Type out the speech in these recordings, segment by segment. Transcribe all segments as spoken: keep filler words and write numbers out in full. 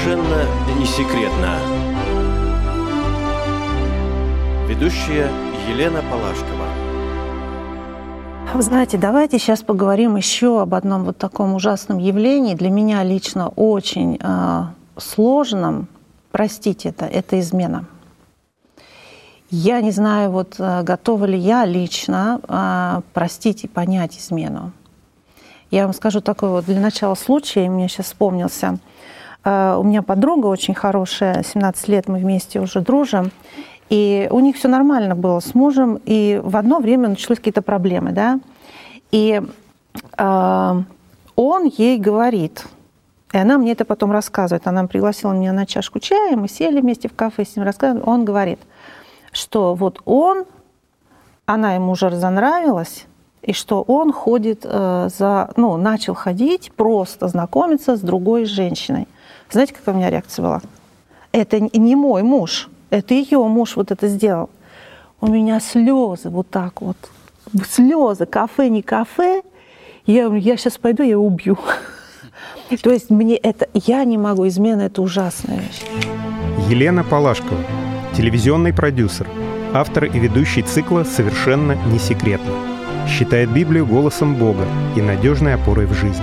Совершенно не секретно. Ведущая Елена Палашкова. Вы знаете, давайте сейчас поговорим еще об одном вот таком ужасном явлении, для меня лично очень э, сложном. Простите, это, это измена. Я не знаю, вот готова ли я лично э, простить и понять измену. Я вам скажу такой вот для начала случай, мне сейчас вспомнился. Э, у меня подруга очень хорошая, семнадцать лет мы вместе уже дружим. И у них все нормально было с мужем, и в одно время начались какие-то проблемы, да. И э, он ей говорит, и она мне это потом рассказывает, она пригласила меня на чашку чая, мы сели вместе в кафе, с ним рассказывали, он говорит, что вот он, она ему уже разонравилась, и что он ходит э, за, ну, начал ходить, просто знакомиться с другой женщиной. Знаете, какая у меня реакция была? Это не мой муж. Это ее муж вот это сделал. У меня слезы вот так вот. Слезы. Кафе, не кафе. Я говорю, я сейчас пойду, я убью. То есть мне это... Я не могу. Измена — это ужасная вещь. Елена Палашкова. Телевизионный продюсер. Автор и ведущий цикла «Совершенно не секретно». Считает Библию голосом Бога и надежной опорой в жизни.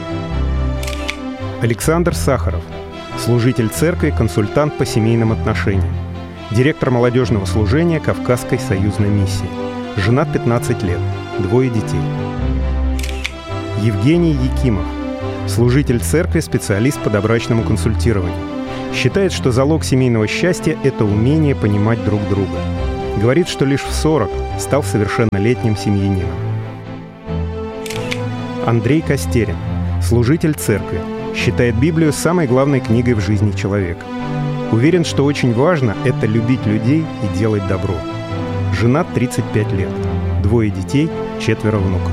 Александр Сахаров. Служитель церкви, консультант по семейным отношениям. Директор молодежного служения Кавказской союзной миссии. Женат пятнадцать лет. Двое детей. Евгений Якимов. Служитель церкви, специалист по добрачному консультированию. Считает, что залог семейного счастья – это умение понимать друг друга. Говорит, что лишь в сорок стал совершеннолетним семьянином. Андрей Костерин. Служитель церкви. Считает Библию самой главной книгой в жизни человека. Уверен, что очень важно – это любить людей и делать добро. Женат тридцать пять лет. Двое детей, четверо внуков.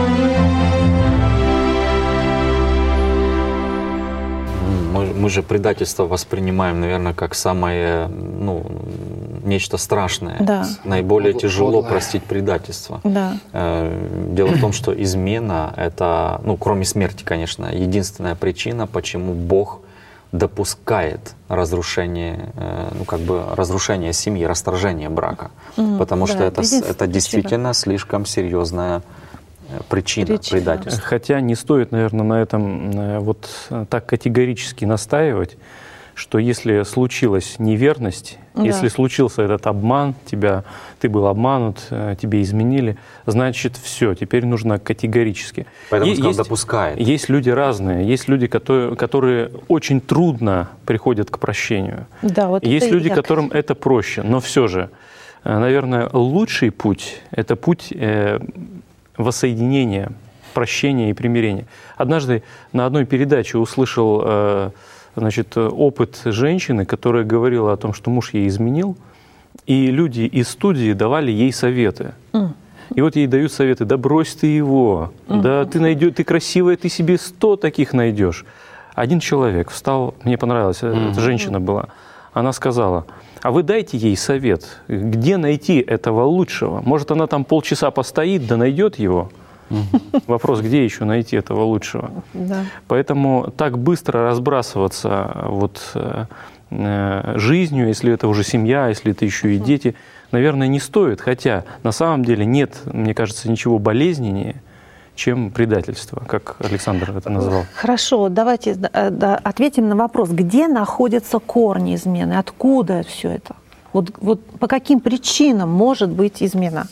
Мы, мы же предательство воспринимаем, наверное, как самое, ну, нечто страшное. Да. Наиболее Подлое. тяжело простить предательство. Да. Дело в том, что измена – это, ну, кроме смерти, конечно, единственная причина, почему Бог допускает разрушение, ну, как бы разрушение семьи, расторжение брака. Mm, потому да, что это, это действительно слишком серьезная причина, причина предательства. Хотя не стоит, наверное, на этом вот так категорически настаивать, что если случилась неверность, да. если случился этот обман, тебя, ты был обманут, тебе изменили, значит, все, теперь нужно категорически. Поэтому есть, он допускает. Есть люди разные, есть люди, которые, которые очень трудно приходят к прощению. Да, вот есть люди, я... которым это проще, но все же, наверное, лучший путь – это путь воссоединения, прощения и примирения. Однажды на одной передаче услышал значит, опыт женщины, которая говорила о том, что муж ей изменил, и люди из студии давали ей советы. Mm. И вот ей дают советы: да брось ты его, mm. да ты найдешь, ты красивая, ты себе сто таких найдешь. Один человек встал, мне понравилось, mm. эта женщина была, она сказала: а вы дайте ей совет, где найти этого лучшего? Может, она там полчаса постоит, да найдет его? Вопрос, где еще найти этого лучшего? Да. Поэтому так быстро разбрасываться вот, э, жизнью, если это уже семья, если это еще и дети, наверное, не стоит. Хотя на самом деле нет, мне кажется, ничего болезненнее, чем предательство, как Александр это назвал. Хорошо, давайте ответим на вопрос, где находятся корни измены, откуда все это? Вот, вот по каким причинам может быть измена?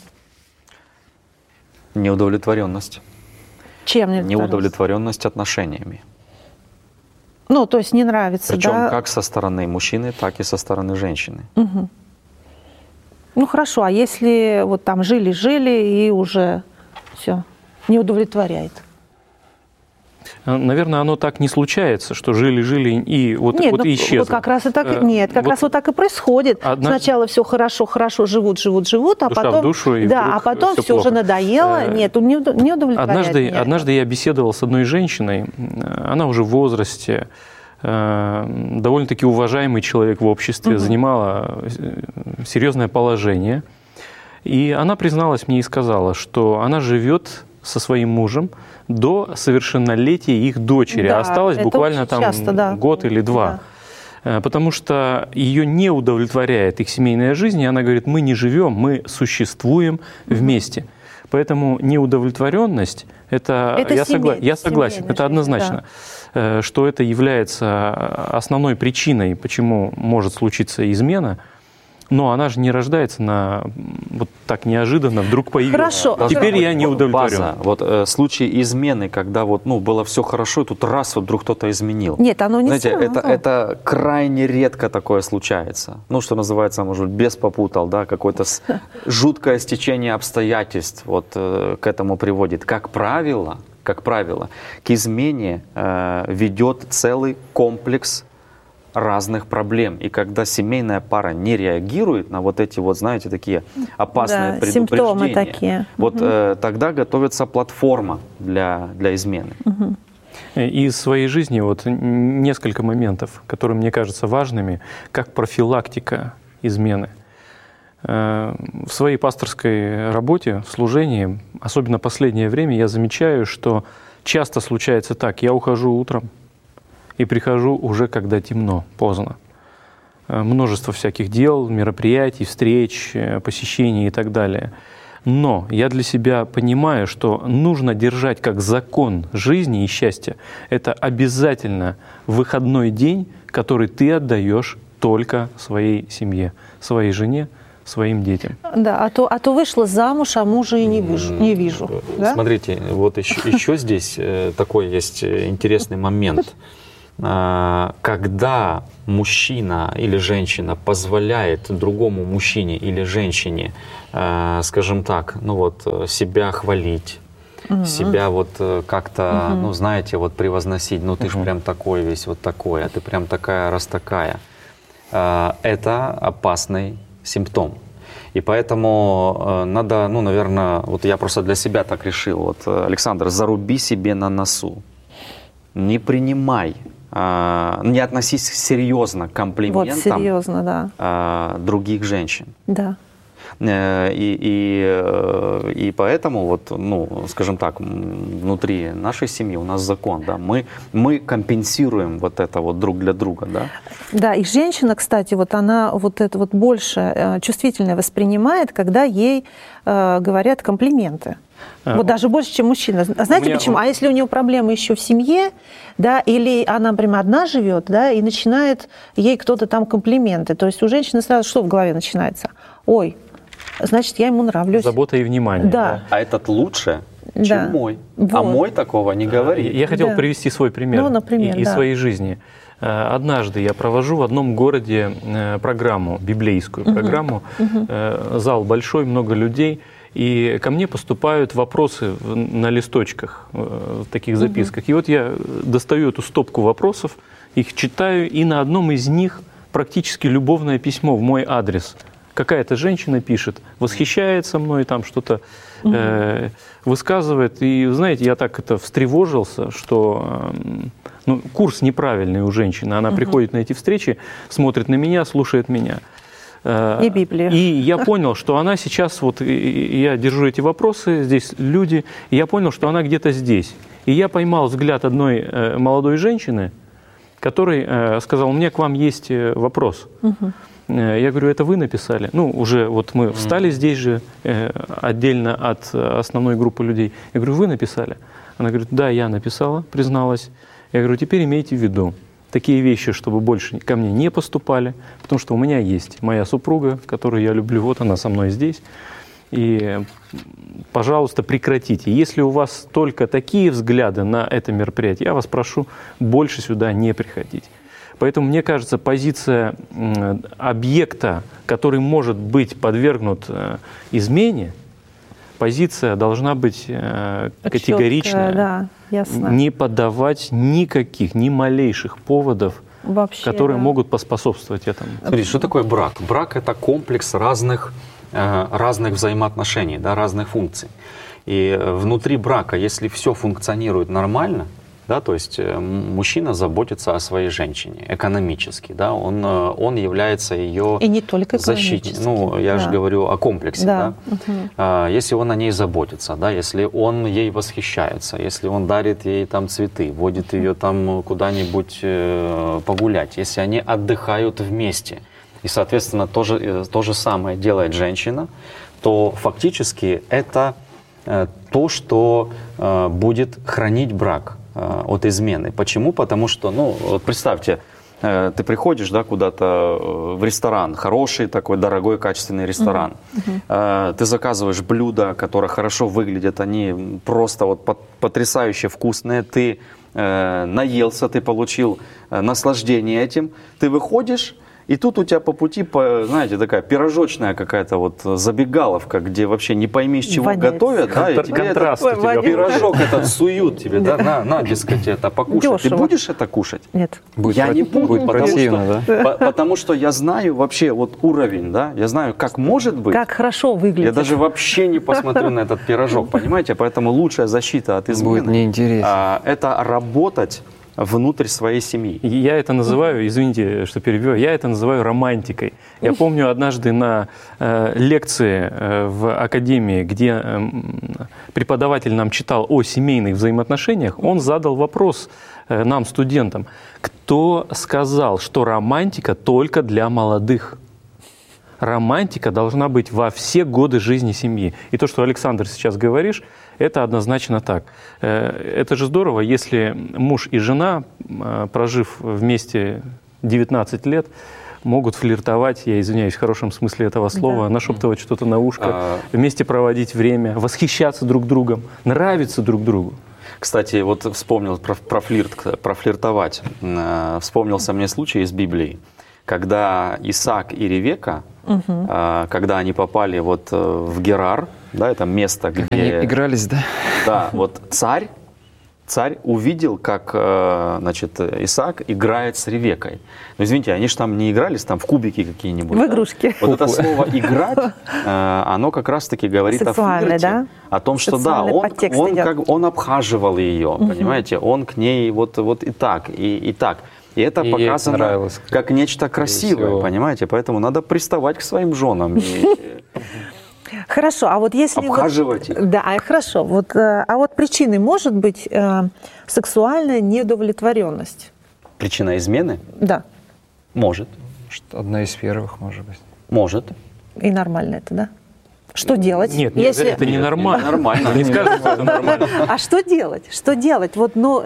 Неудовлетворенность. Чем неудовлетворенность? Неудовлетворенность отношениями. Ну, то есть не нравится, Причем да? как со стороны мужчины, так и со стороны женщины. Угу. Ну, хорошо, а если вот там жили-жили и уже все, не удовлетворяет? Наверное, оно так не случается, что жили-жили и вот, нет, вот ну, и исчезло. Вот как раз и так, нет, как вот раз вот так и происходит. Одна... Сначала все хорошо, хорошо, живут, живут, живут, а душа потом, в душу, и да, а потом все, все уже надоело, нет, он не, не удовлетворяет. Однажды, однажды я беседовал с одной женщиной, она уже в возрасте, довольно-таки уважаемый человек в обществе, угу. занимала серьезное положение, и она призналась мне и сказала, что она живет со своим мужем до совершеннолетия их дочери. Да, осталось буквально там часто, да. год или два. потому что ее не удовлетворяет их семейная жизнь, и она говорит, мы не живем, мы существуем вместе. Поэтому неудовлетворенность, это, это я, семей, согла- я согласен, это жизнь, однозначно, да. Что это является основной причиной, почему может случиться измена. Но она же не рождается на вот так неожиданно, вдруг появилась. Хорошо. Теперь я не удовлетворен. База. Вот э, случай измены, когда вот, ну, было все хорошо, и тут раз вот вдруг кто-то изменил. Нет, оно не Знаете, сразу. это, это крайне редко такое случается. Ну, что называется, может быть, бес попутал, да, какое-то с- жуткое стечение обстоятельств вот э, к этому приводит. Как правило, как правило, к измене э, ведет целый комплекс разных проблем. И когда семейная пара не реагирует на вот эти вот, знаете, такие опасные Да, предупреждения, симптомы такие. вот э, тогда готовится платформа для, для измены. Из своей жизни вот несколько моментов, которые мне кажутся важными, как профилактика измены. Э, В своей пасторской работе, в служении, особенно последнее время, я замечаю, что часто случается так: я ухожу утром и прихожу уже когда темно, поздно. Э, Множество всяких дел, мероприятий, встреч, э, посещений и так далее. Но я для себя понимаю, что нужно держать как закон жизни и счастья. Это обязательно выходной день, который ты отдаешь только своей семье, своей жене, своим детям. Да, а то, а то вышла замуж, а мужа и не вижу. Не вижу да? Смотрите, вот еще, еще здесь э, такой есть интересный момент. А, Когда мужчина или женщина позволяет другому мужчине или женщине, э, скажем так, ну вот, э, себя хвалить, Мгм. себя вот э, как-то, Мгм. ну знаете, вот превозносить, ну ты ж прям такой весь, вот такой, а ты прям такая, раз такая, э, это опасный симптом. И поэтому э, надо, ну, наверное, вот я просто для себя так решил, вот, э, Александр, заруби себе на носу, не принимай, э, не относись серьезно к Вот, комплиментам серьезно, да. э, других женщин. Да. Э, И, и, э, и поэтому, вот, ну, скажем так, м, внутри нашей семьи у нас закон, да, мы, мы компенсируем вот это вот друг для друга, да. Да, и женщина, кстати, вот она вот это вот больше э, чувствительно воспринимает, когда ей э, говорят комплименты. А, Вот даже больше, чем мужчина. А знаете меня- почему? А если у нее проблемы еще в семье, да, или она, например, одна живет, да, и начинает ей кто-то там комплименты, то есть у женщины сразу что в голове начинается? Ой, значит, я ему нравлюсь. Забота и внимание. Да. А этот лучше, Да. чем мой. Вот. А мой такого не Я говорит. я хотел Да. привести свой пример, Ну, например, и- из да. своей жизни. Э, Однажды я провожу в одном городе э, программу, библейскую программу. Э, Зал большой, много людей. И ко мне поступают вопросы в- на листочках, э, в таких записках. И вот я достаю эту стопку вопросов, их читаю, и на одном из них практически любовное письмо в мой адрес. Какая-то женщина пишет, восхищается мной, там что-то э, высказывает. И, знаете, я так это встревожился, что э, ну, курс неправильный у женщины. Она приходит на эти встречи, смотрит на меня, слушает меня. Э, И Библию. И я понял, что она сейчас, вот и- и я держу эти вопросы, здесь люди, и я понял, что она где-то здесь. И я поймал взгляд одной э, молодой женщины, который э, сказал, у меня к вам есть э, вопрос. Э, Я говорю, это вы написали? Ну, уже вот мы встали здесь же, э, отдельно от э, основной группы людей. Я говорю, вы написали? Она говорит, да, я написала, призналась. Я говорю, теперь имейте в виду, такие вещи, чтобы больше ко мне не поступали, потому что у меня есть моя супруга, которую я люблю, вот она со мной здесь. И, пожалуйста, прекратите. Если у вас только такие взгляды на это мероприятие, я вас прошу больше сюда не приходить. Поэтому, мне кажется, позиция м, объекта, который может быть подвергнут э, измене, позиция должна быть э, категоричная, Чёткая, да, ясно. не подавать никаких, ни малейших поводов, Вообще, которые да. могут поспособствовать этому. Смотрите, что такое брак? Брак – это комплекс разных, э, разных взаимоотношений, да, разных функций. И э, внутри брака, если все функционирует нормально, Да, то есть э, мужчина заботится о своей женщине экономически, да, он, э, он является ее И не только защитником. Ну, я да. же говорю о комплексе, Да. да. Угу. А, если он о ней заботится, да, если он ей восхищается, если он дарит ей там цветы, водит ее там куда-нибудь э, погулять, если они отдыхают вместе, и, соответственно, то же, э, то же самое делает женщина, то фактически это э, то, что э, будет хранить брак от измены. Почему? Потому что, ну, вот представьте, ты приходишь, да, куда-то в ресторан, хороший такой, дорогой, качественный ресторан. Uh-huh. Ты заказываешь блюда, которые хорошо выглядят, они просто вот потрясающе вкусные. Ты э, наелся, ты получил наслаждение этим. Ты выходишь, и тут у тебя по пути, по, знаете, такая пирожочная какая-то вот забегаловка, где вообще не пойми, с чего Воняет. готовят. Да, и тебе Контраст этот у тебя пирожок этот суют тебе, да, на, на, дескать, это покушать. Ты Дешево. будешь это кушать? Нет. Будет Я про- не буду, будет потому противно, что, да? по- потому что я знаю вообще вот уровень, да, я знаю, как может быть. Как хорошо выглядит. Я даже вообще не посмотрю на этот пирожок, понимаете? Поэтому лучшая защита от Будет измены неинтересно. а, это работать внутрь своей семьи. Я это называю, извините, что перебиваю, я это называю романтикой. Я помню однажды на э, лекции э, в академии, где э, преподаватель нам читал о семейных взаимоотношениях, он задал вопрос э, нам, студентам, кто сказал, что романтика только для молодых? Романтика должна быть во все годы жизни семьи. И то, что, Александр, сейчас говоришь, это однозначно так. Это же здорово, если муж и жена, прожив вместе девятнадцать лет, могут флиртовать, я извиняюсь в хорошем смысле этого слова, Да. нашептывать что-то на ушко, А. вместе проводить время, восхищаться друг другом, нравиться друг другу. Кстати, вот вспомнил про, про флирт, про флиртовать. Э, Вспомнился мне случай из Библии, когда Исаак и Ревека, э, когда они попали вот э, в Герар, да, это место, где... Они игрались, да? Да, вот царь, царь увидел, как, э, значит, Исаак играет с Ревекой. Но извините, они же там не игрались там в кубики какие-нибудь. В да? игрушки. Вот это слово «играть», э, оно как раз-таки говорит о Сексуальное, флирте. да? О том, что да, Сексуальный он, подтекст он, идет. как, он обхаживал ее, понимаете, он к ней вот, вот и так, и, и так. И это И ей показано нравилось. как нечто красивое, всего. понимаете? Поэтому надо приставать к своим женам. и Хорошо, а вот если... вот- Обхаживать их. Да, а хорошо. Вот, э, а вот причиной может быть э, сексуальная недовлетворенность? Причина измены? Да. Может. Что одна из первых, может быть. Может. И нормально это, да? Что делать? Нет, нет, если... это ненормально. Нормально. Не скажешь, что это нормально. А что делать? Что делать? Вот, ну...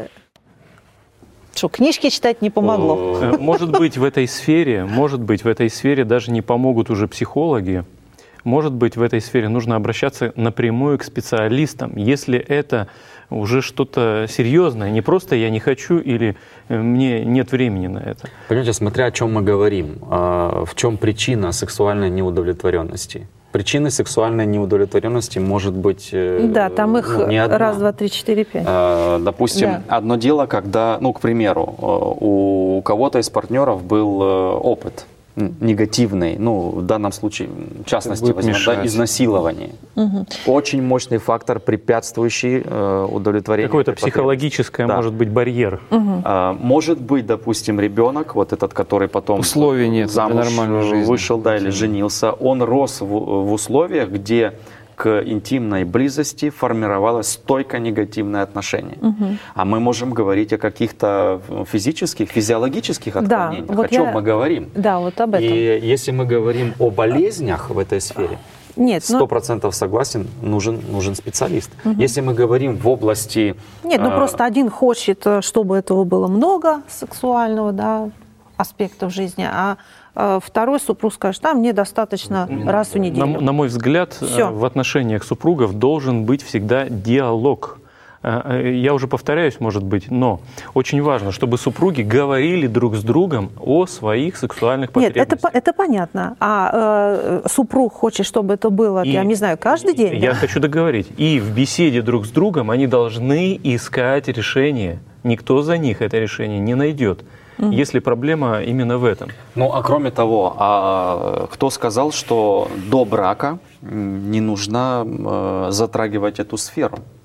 Что, книжки читать не помогло? Э, Может быть, в этой сфере, может быть, в этой сфере даже не помогут уже психологи. Может быть, в этой сфере нужно обращаться напрямую к специалистам, если это уже что-то серьезное, не просто «я не хочу» или э, «мне нет времени на это». Понимаете, смотря о чем мы говорим, а, в чем причина сексуальной неудовлетворенности. Причиной сексуальной неудовлетворенности может быть э, Да, там их ну, не одна. раз, два, три, четыре, пять. А, Допустим, Да. одно дело, когда, ну, к примеру, э, у кого-то из партнеров был э, опыт м, негативный, ну, в данном случае, в частности, будет возьмем, да, мешать. изнасилование. Очень мощный фактор, препятствующий э, удовлетворению. Какое-то этой психологическое, Да. может быть, барьер. А, Может быть, допустим, ребенок, вот этот, который потом Условий нет для замуж нормальной жизни. вышел, да, или женился, он рос в, в условиях, где к интимной близости формировалось стойко негативное отношение. А мы можем говорить о каких-то физических, физиологических Да, отклонениях. вот о чем я- мы говорим? Да, вот об этом. И если мы говорим о болезнях в этой сфере, Нет, ну, сто процентов согласен, нужен, нужен специалист. Если мы говорим в области... нет, ну э, просто один хочет, э, чтобы этого было много сексуального, да, аспекта в жизни, а э, второй супруг скажет, а мне достаточно раз в На, неделю. на мой взгляд, э, Всё. в отношениях супругов должен быть всегда диалог. Э, э, Я уже повторяюсь, может быть, но очень важно, чтобы супруги говорили друг с другом о своих сексуальных Нет, это, потребностях. по- это понятно. А э, супруг хочет, чтобы это было, И- я не знаю, каждый день? Я да? хочу договорить. И в беседе друг с другом они должны искать решение. Никто за них это решение не найдет, если проблема именно в этом. Ну, а кроме того, а кто сказал, что до брака м, не нужно э, затрагивать эту сферу?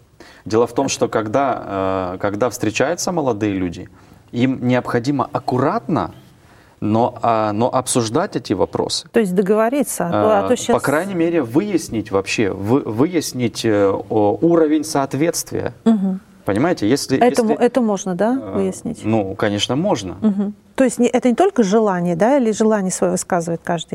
Дело в том, что когда, когда встречаются молодые люди, им необходимо аккуратно, но, но обсуждать эти вопросы. То есть договориться, а то, а то сейчас... По крайней мере, выяснить вообще, вы, выяснить уровень соответствия. Угу. Понимаете, если это, если, это можно, да, выяснить? Ну, конечно, можно. Угу. То есть это не только желание, да, или желание свое высказывает каждый?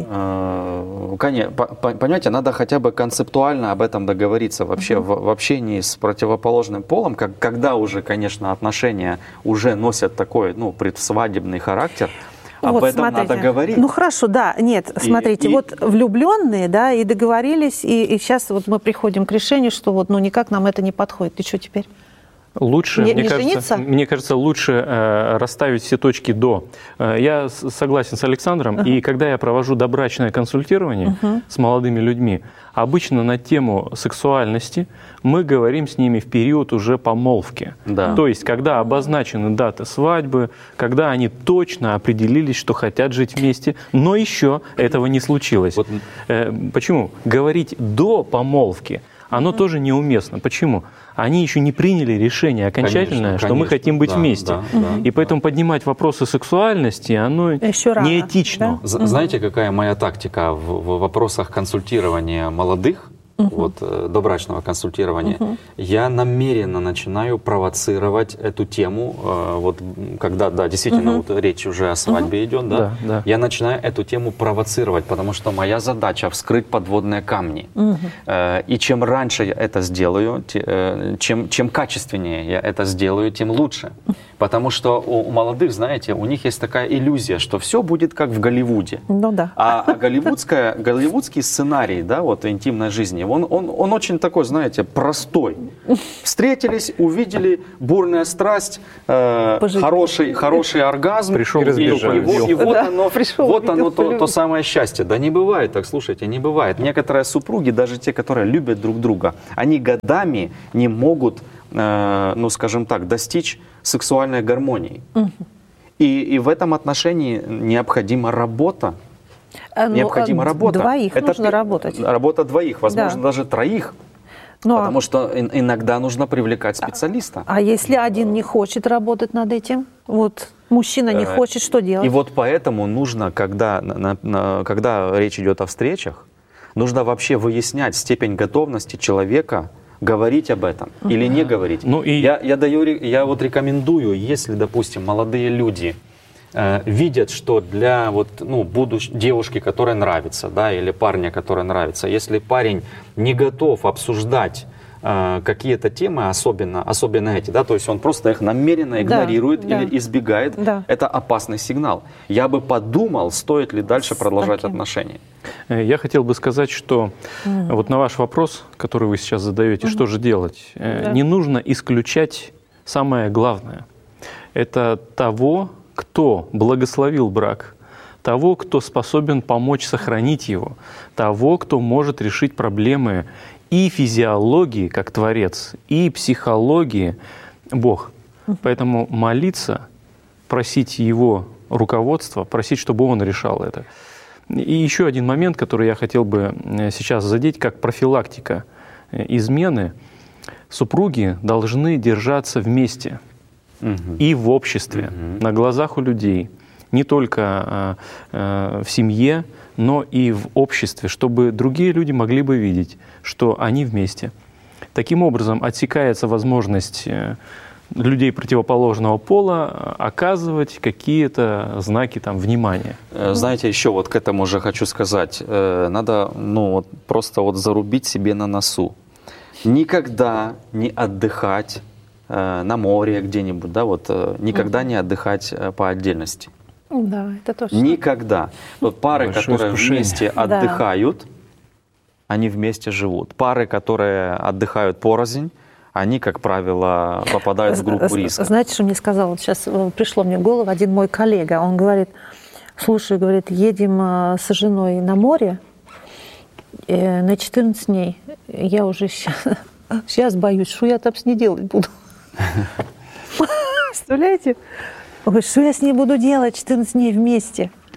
Конечно, понимаете, надо хотя бы концептуально об этом договориться вообще угу. в, в общении с противоположным полом, как, когда уже, конечно, отношения уже носят такой, ну, предсвадебный характер. Об вот, этом смотрите. надо говорить. Ну хорошо, да, нет, И, смотрите, и... вот влюбленные, да, и договорились, и, и сейчас вот мы приходим к решению, что вот, ну никак нам это не подходит. И что теперь? Лучше, не, мне, не кажется, мне кажется, лучше э, расставить все точки «до». Э, я с, согласен с Александром, uh-huh. и когда я провожу добрачное консультирование uh-huh. с молодыми людьми, обычно на тему сексуальности мы говорим с ними в период уже помолвки. Да. То есть, когда обозначены даты свадьбы, когда они точно определились, что хотят жить вместе, но еще этого не случилось. Вот. Э, почему? Говорить до помолвки, оно uh-huh. тоже неуместно. Почему? Они еще не приняли решение окончательное, конечно, что конечно, мы хотим быть да, вместе. Да, да, и поэтому да. поднимать вопросы сексуальности, оно еще неэтично. Да? Знаете, какая моя тактика в, в вопросах консультирования молодых? Uh-huh. Вот, добрачного консультирования, uh-huh. я намеренно начинаю провоцировать эту тему, вот, когда, да, действительно, uh-huh. вот, речь уже о свадьбе uh-huh. идет, да, да, да. я начинаю эту тему провоцировать, потому что моя задача вскрыть подводные камни. Uh-huh. И чем раньше я это сделаю, чем, чем качественнее я это сделаю, тем лучше. Потому что у, у молодых, знаете, у них есть такая иллюзия, что все будет как в Голливуде. Ну да. А, а голливудская, голливудский сценарий, да, вот интимной жизни, он, он, он очень такой, знаете, простой. Встретились, увидели, бурная страсть, э, хороший, хороший оргазм. Пришел и, и, и, и, и вот да, оно, пришел, вот оно то, полюбил. то самое счастье. Да не бывает так, слушайте, не бывает. Некоторые супруги, даже те, которые любят друг друга, они годами не могут, э, ну скажем так, достичь сексуальной гармонии. Угу. И, и в этом отношении необходима работа. Ну, необходима работа. Двоих это нужно работать. Работа двоих, возможно, да. даже троих. Но, потому что иногда нужно привлекать специалиста. А если один не хочет работать над этим? Вот мужчина не хочет, что делать? И вот поэтому нужно, когда, на, на, когда речь идет о встречах, нужно вообще выяснять степень готовности человека говорить об этом uh-huh. или не говорить. Ну, и... я, я, даю, я вот рекомендую, если, допустим, молодые люди э, видят, что для вот, ну, будущей девушки, которая нравится, да, или парня, который нравится, если парень не готов обсуждать э, какие-то темы, особенно, особенно эти, да, то есть он просто их намеренно игнорирует да, или да. избегает, да. это опасный сигнал. Я бы подумал, стоит ли дальше продолжать Таким. отношения. Я хотел бы сказать, что mm. вот на ваш вопрос, который вы сейчас задаете, mm. что же делать, yeah. не нужно исключать самое главное. Это того, кто благословил брак, того, кто способен помочь сохранить его, того, кто может решить проблемы и физиологии, как Творец, и психологии, Бог. Mm. Поэтому молиться, просить Его руководства, просить, чтобы Он решал это. И еще один момент, который я хотел бы сейчас задеть, как профилактика измены. Супруги должны держаться вместе угу. и в обществе, угу. на глазах у людей, не только э, в семье, но и в обществе, чтобы другие люди могли бы видеть, что они вместе. Таким образом, отсекается возможность э, людей противоположного пола оказывать какие-то знаки там, внимания. Знаете, еще вот к этому же хочу сказать. Надо ну, вот просто вот зарубить себе на носу. Никогда не отдыхать на море где-нибудь, да, вот, никогда не отдыхать по отдельности. Да, это точно. Никогда. Вот пары, Большое которые искушение. вместе отдыхают, да. они вместе живут. Пары, которые отдыхают порознь, они, как правило, попадают в группу риска. Знаете, что мне сказал? Вот сейчас пришло мне в голову один мой коллега. Он говорит, слушай, говорит, едем с женой на море на четырнадцать дней. Я уже сейчас, сейчас боюсь, что я там с ней делать буду. Представляете? Он говорит, что я с ней буду делать четырнадцать дней вместе?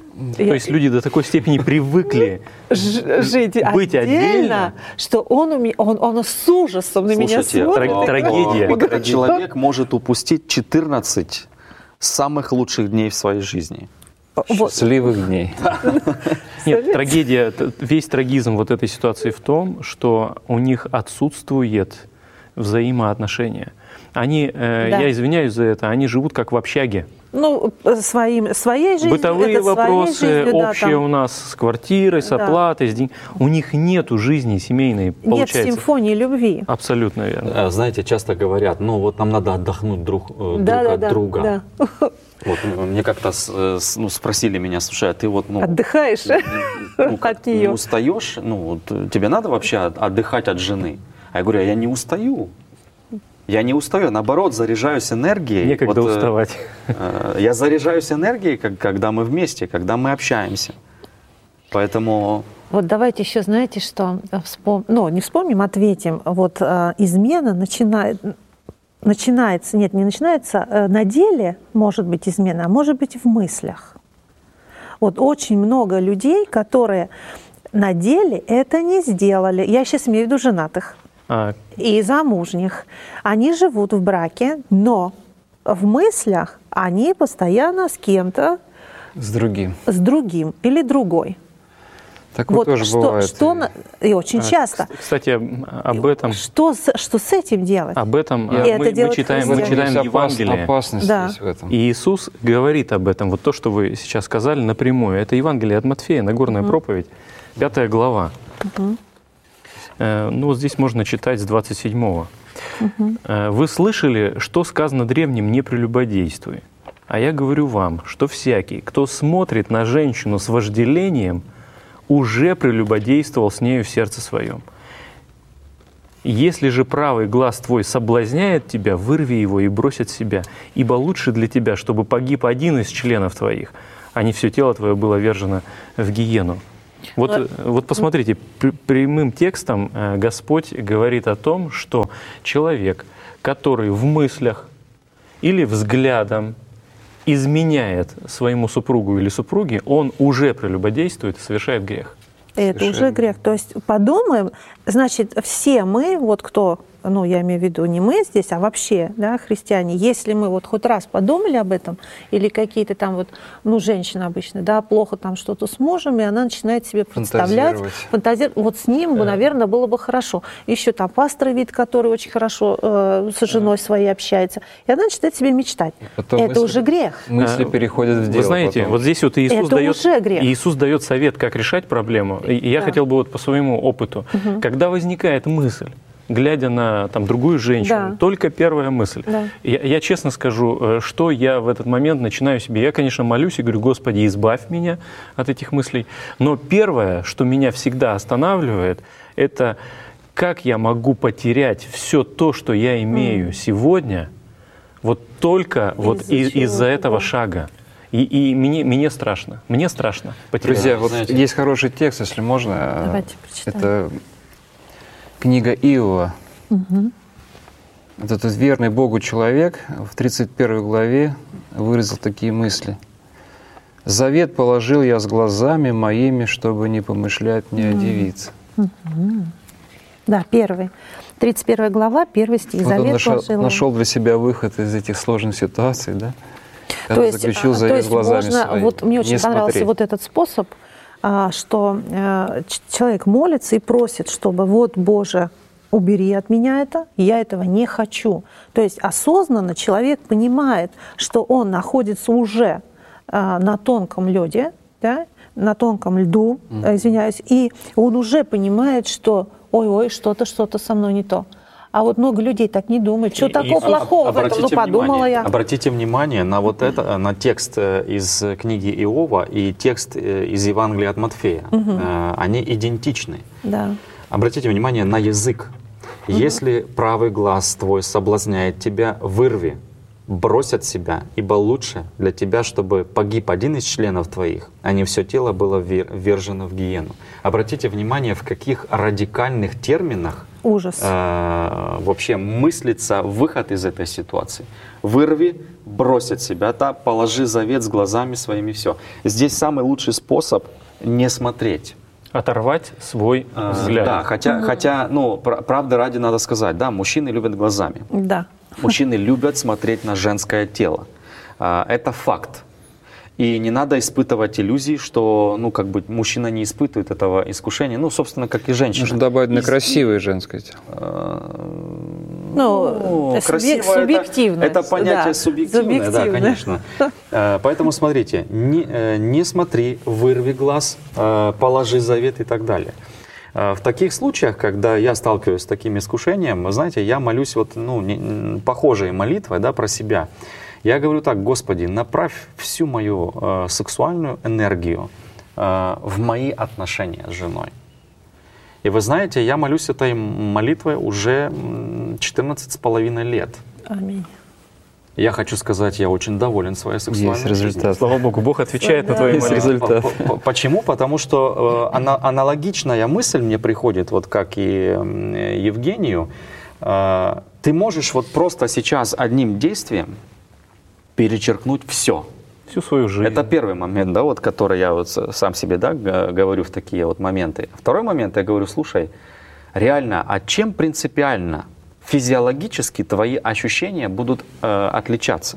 То есть люди до такой степени привыкли жить быть отдельно, что он, уме... он, он с ужасом на меня Слушайте, смотрит. Тр- трагедия. Вот этот человек может упустить четырнадцать самых лучших дней в своей жизни. Вот. Счастливых дней. Нет, трагедия, т- весь трагизм вот этой ситуации в том, что у них отсутствует взаимоотношения. Они, э, Да. я извиняюсь за это, они живут как в общаге. Ну, своим, своей жизнью. Бытовые это своей вопросы, жизнью, да, общие там у нас с квартирой, с Да. оплатой, с деньгами. У них нету жизни семейной, Нет получается. симфонии любви. Абсолютно верно. Э, Знаете, часто говорят, ну вот нам надо отдохнуть друг, э, друг Да, да, от да, друга. да. Вот м, мне как-то с- э, с- ну, спросили меня, слушай, а ты вот ну, Отдыхаешь ну, как, от не нее. устаешь? Ну, вот, э, тебе надо вообще от- отдыхать от жены? А я говорю, а я не устаю. Я не устаю, я, наоборот, заряжаюсь энергией. Некогда Вот, э, уставать. э, Я заряжаюсь энергией, как- когда мы вместе, когда мы общаемся. Поэтому Вот давайте еще, знаете, что вспом... ну, не вспомним, ответим. Вот э, измена начинает, начинается, нет, не начинается, э, на деле может быть измена, а может быть в мыслях. Вот очень много людей, которые на деле это не сделали. Я сейчас имею в виду женатых А, и замужних. Они живут в браке, но в мыслях они постоянно с кем-то, С другим. с другим или другой. Такое Вот тоже что, бывает. что на- и очень а, часто. кс- Кстати, об этом, Что с, что с этим делать? об этом И э, это мы, мы делает читаем, мы христиане. читаем Есть опас- Евангелие. Опасность Да. есть в этом. И Иисус говорит об этом. Вот то, что вы сейчас сказали напрямую. Это Евангелие от Матфея, Нагорная проповедь, пятая глава. Э, Ну, вот здесь можно читать с двадцать седьмого. Э, «Вы слышали, что сказано древним: не прелюбодействуй. А я говорю вам, что всякий, кто смотрит на женщину с вожделением, уже прелюбодействовал с нею в сердце своем. Если же правый глаз твой соблазняет тебя, вырви его и брось от себя, ибо лучше для тебя, чтобы погиб один из членов твоих, а не все тело твое было вержено в гиену». Вот, э, вот посмотрите, пр- прямым текстом э, Господь говорит о том, что человек, который в мыслях или взглядом изменяет своему супругу или супруге, он уже прелюбодействует и совершает грех. Это уже Совершенно. грех. То есть подумаем, значит, все мы, вот кто, ну, я имею в виду не мы здесь, а вообще, да, христиане, если мы вот хоть раз подумали об этом, или какие-то там вот, ну, женщина обычно, да, плохо там что-то с мужем, и она начинает себе представлять, Фантазировать. фантазировать, вот с ним, бы, наверное, было бы хорошо. Еще там пастор вид, который очень хорошо э, с женой своей общается, и она начинает себе мечтать. Потом Это мысли- уже грех. Мысли А, переходят в дело. Вы знаете, потом. вот здесь вот Иисус Это дает, уже грех. Иисус дает совет, как решать проблему. И я Да. хотел бы вот по своему опыту, когда возникает мысль, глядя на там, другую женщину, Да. только первая мысль. Да. Я, я честно скажу, э, что я в этот момент начинаю себе. Я, конечно, молюсь и говорю: Господи, избавь меня от этих мыслей. Но первое, что меня всегда останавливает, это как я могу потерять все то, что я имею сегодня, вот только вот Из-за и- чего? из-за этого шага. И, и мне, мне страшно, мне страшно потерять. Друзья, вот знаете- есть хороший текст, если можно. Давайте прочитаем. Это книга Иова. Вот этот верный Богу человек в тридцать первой главе выразил такие мысли. «Завет положил я с глазами моими, чтобы не помышлять мне о девице». Да, первый. тридцать первая глава, первый стих. Вот он Завет нашел, положил. нашел для себя выход из этих сложных ситуаций, да? То Когда есть, заключил а, завет то есть с глазами можно, своими. вот мне очень Не понравился смотреть. вот этот способ, а, что э, ч- человек молится и просит, чтобы вот, Боже, убери от меня это, я этого не хочу. То есть осознанно человек понимает, что он находится уже э, на тонком льде, да, на тонком льду, э, извиняюсь, и он уже понимает, что ой-ой, что-то, что-то со мной не то. А вот много людей так не думают. Что И- такого и- плохого в этом? Ну, подумала внимание, я. обратите внимание на вот это, на текст э, из книги Иова и текст э, из Евангелия от Матфея. Э, Они идентичны. Да. Обратите внимание на язык. Если правый глаз твой соблазняет тебя, вырви, брось от себя, ибо лучше для тебя, чтобы погиб один из членов твоих, а не все тело было вер- ввержено в гиену. Обратите внимание, в каких радикальных терминах Ужас. Э, вообще мыслится выход из этой ситуации. Вырви, брось от себя, да, положи завет с глазами своими, все. Здесь самый лучший способ не смотреть. Оторвать свой взгляд. Да, хотя, угу. хотя, ну, правды ради надо сказать, да, мужчины любят глазами. Да. Мужчины любят смотреть на женское тело. Это факт. И не надо испытывать иллюзий, что, ну, как бы мужчина не испытывает этого искушения, ну, собственно, как и женщина. Нужно добавить на красивое женское тело. Ну, ну красиво субъективно. Это, это понятие да, субъективное, субъективное, да, конечно. Поэтому смотрите, не, не смотри, вырви глаз, положи завет и так далее. В таких случаях, когда я сталкиваюсь с таким искушением, вы знаете, я молюсь вот, ну, не, похожей молитвой, да, про себя. Я говорю так: Господи, направь всю мою э, сексуальную энергию э, в мои отношения с женой. И вы знаете, я молюсь этой молитвой уже четырнадцать с половиной лет. Аминь. Я хочу сказать, я очень доволен своей сексуальной Есть результат. жизнью. Слава Богу, Бог отвечает на твои молитвы. Почему? Потому что э, аналогичная мысль мне приходит, вот как и э, Евгению. Э, ты можешь вот просто сейчас одним действием перечеркнуть все. Всю свою жизнь. Это первый момент, да, вот, который я вот сам себе, да, говорю в такие вот моменты. Второй момент, я говорю: слушай, реально, а чем принципиально, физиологически твои ощущения будут э, отличаться?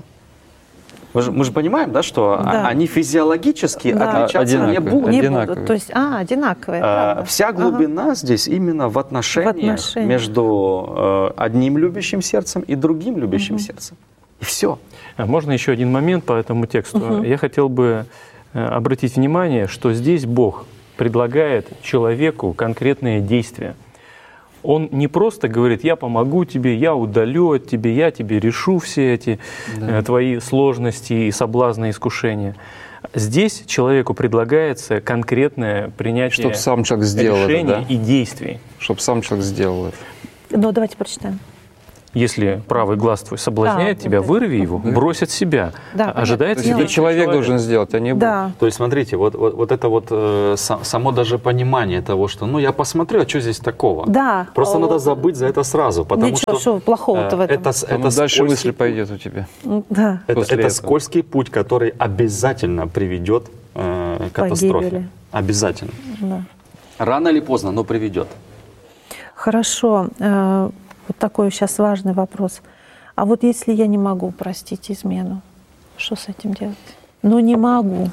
Мы же, мы же понимаем, да, что да. они физиологически да. отличаться одинаковые. не будут. Не Одинаковые. будут. То есть, а, одинаковые. А, вся глубина ага. здесь именно в отношениях, в отношениях. между э, одним любящим сердцем и другим любящим угу. сердцем. И все. Можно еще один момент по этому тексту? Угу. Я хотел бы обратить внимание, что здесь Бог предлагает человеку конкретные действия. Он не просто говорит: я помогу тебе, я удалю от тебя, я тебе решу все эти да. твои сложности и соблазны, и искушения. Здесь человеку предлагается конкретное принятие Чтобы сам человек сделал решений это, да? и действий. Чтобы сам человек сделал это. Ну, давайте прочитаем. Если правый глаз твой соблазняет да, тебя, вот вырви его, да. брось от себя. Да, ожидается это человек должен сделать, а не Бог. Да. То есть, смотрите, вот, вот, вот это вот э, само даже понимание того, что, ну, я посмотрю, а что здесь такого? Да. Просто О, надо забыть за это сразу, потому ничего, что... что плохого-то э, в этом? Это, это это дальше мысль пойдет у тебя. Да. Это, это скользкий путь, который обязательно приведет э, к катастрофе. Погибели. Обязательно. Да. Рано или поздно, но приведет. Хорошо. Э, вот такой сейчас важный вопрос. А вот если я не могу простить измену, что с этим делать? Ну, не могу.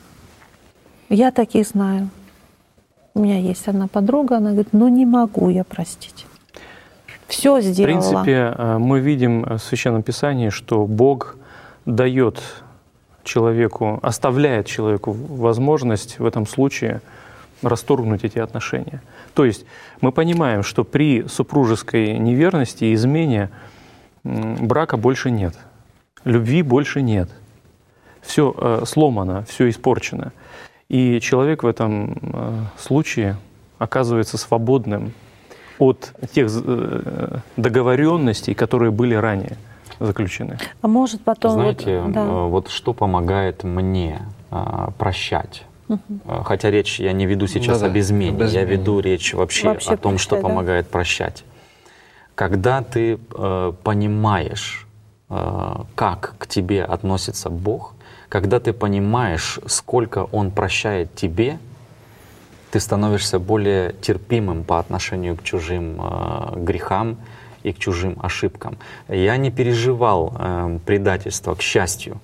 Я таких знаю. У меня есть одна подруга, она говорит: ну, не могу я простить. Все сделала. В принципе, мы видим в Священном Писании, что Бог дает человеку, оставляет человеку возможность в этом случае расторгнуть эти отношения. То есть мы понимаем, что при супружеской неверности и измене брака больше нет, любви больше нет. Все э, сломано, все испорчено. И человек в этом э, случае оказывается свободным от тех э, договоренностей, которые были ранее заключены. А может потом... Знаете, вот, да. вот что помогает мне э, прощать? Угу. Хотя речь я не веду сейчас да, об измене, я веду речь вообще, вообще о том, прощай, что да. помогает прощать. Когда ты э, понимаешь, э, как к тебе относится Бог, когда ты понимаешь, сколько Он прощает тебе, ты становишься более терпимым по отношению к чужим э, грехам и к чужим ошибкам. Я не переживал э, предательства, к счастью.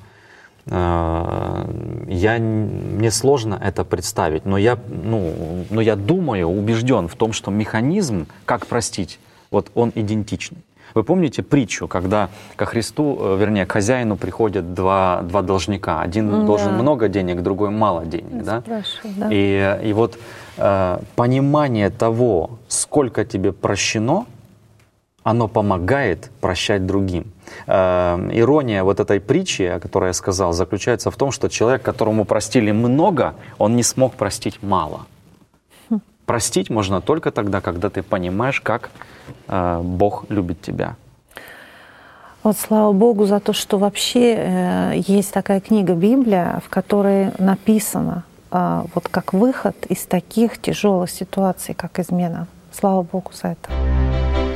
Э, я, мне сложно это представить, но я, ну, но я думаю, убежден в том, что механизм, как простить, вот он идентичный. Вы помните притчу, когда ко Христу, вернее, к хозяину приходят два, два должника. Один да. должен много денег, другой мало денег. Да? Да. И, и вот э, понимание того, сколько тебе прощено, оно помогает прощать другим. Э, ирония вот этой притчи, о которой я сказал, заключается в том, что человек, которому простили много, он не смог простить мало. Хм. Простить можно только тогда, когда ты понимаешь, как э, Бог любит тебя. Вот слава Богу за то, что вообще э, есть такая книга Библия, в которой написано э, вот как выход из таких тяжелых ситуаций, как измена. Слава Богу за это.